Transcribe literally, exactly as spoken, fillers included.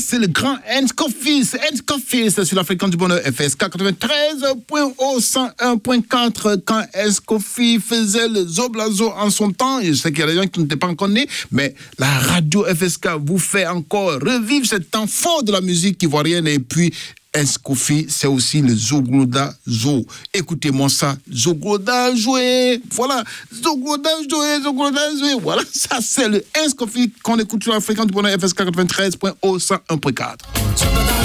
c'est le grand Enskofi, c'est Enskofi, c'est sur la fréquence du bonheur F S K quatre-vingt-treize point cent un point quatre quand Enskofi faisait le Zoblazo en son temps. Et je sais qu'il y a des gens qui n'étaient pas encore nés, mais la radio F S K vous fait encore revivre cet temps fort de la musique ivoirienne. Et puis Enskofi, c'est aussi le Zogloda Zo. Écoutez-moi ça, Zogloda joué. Voilà, Zogloda joué, Zogloda joué. Voilà, ça c'est le Enskofi qu'on écoute sur la fréquence du bonheur F S K quatre-vingt-treize point cent un point quatre.